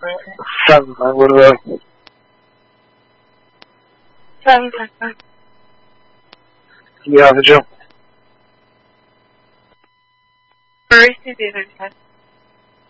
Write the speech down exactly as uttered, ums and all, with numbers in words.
Seven, man. What about? Seven seconds. Yeah, the jump. Where is the other test?